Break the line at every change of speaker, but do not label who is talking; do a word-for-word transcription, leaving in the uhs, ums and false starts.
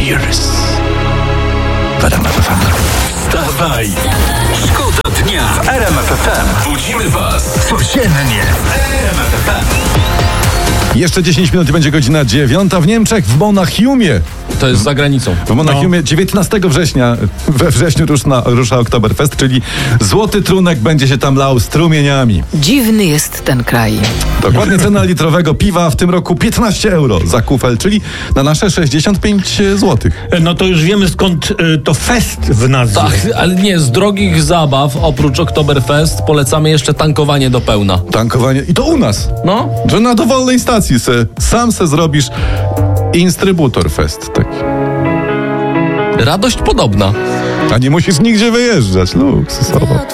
Years w R M F F M. Wstawaj! Szkoda dnia w R M F F M. Budzimy was codziennie w R M F F M.
Jeszcze dziesięć minut i będzie godzina dziewiąta w Niemczech, w Monachiumie.
To jest za granicą.
W Monachiumie no. dziewiętnastego września, we wrześniu rusza, rusza Oktoberfest, czyli złoty trunek będzie się tam lał strumieniami.
Dziwny jest ten kraj.
Dokładnie cena litrowego piwa w tym roku piętnaście euro za kufel, czyli na nasze sześćdziesiąt pięć złotych.
No to już wiemy skąd y, to fest w nazwie.
Tak, ale nie, z drogich zabaw oprócz Oktoberfest polecamy jeszcze tankowanie do pełna.
Tankowanie i to u nas.
No.
Że na dowolnej stacji se, sam se zrobisz instrybutor fest taki.
Radość podobna.
A nie musisz nigdzie wyjeżdżać, luksusowo.